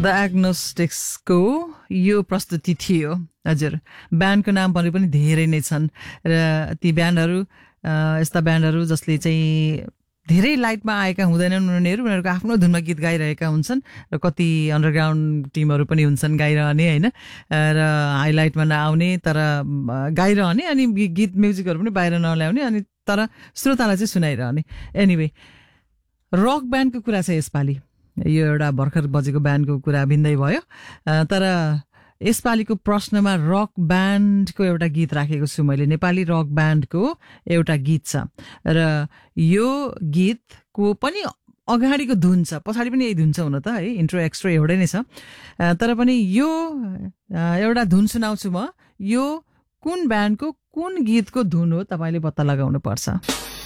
the एग्नोस्टिक्सको यो प्रस्तुति थियो हजुर ब्यान्डको नाम पनि धेरै नै छन् र ती ब्यान्डहरू यस्ता ब्यान्डहरू जसले चाहिँ धेरै लाइटमा आएका हुँदैनन् उनीहरूको आफ्नो धुनमा गीत गाइरहेका हुन्छन् र कति अन्डरग्राउन्ड टिमहरू पनि हुन्छन् गाइरहने होइन र हाइलाइटमा नआउने तर गाइरहने अनि गीत म्युजिकहरू पनि बाहिर नल्याउने अनि तर श्रोतालाई चाहिँ सुनाइरहने एनिवे रक ब्यान्डको कुरा छ यसपालि यो एउटा भर्खर बजेको ब्यान्डको कुरा भिन्दै भयो तर यसपालिको प्रश्नमा रक ब्यान्डको एउटा गीत राखेको छु मैले नेपाली रक ब्यान्डको एउटा गीत छ र यो गीतको पनि अगाडिको धुन छ पछाडि पनि यही धुन छ हुन त है इन्ट्रो एक्स्ट्रो एउटै नै छ तर पनि यो एउटा धुन सुनाउँछु म यो कुन ब्यान्डको कुन गीतको धुन हो तपाईले पत्ता लगाउनु पर्छ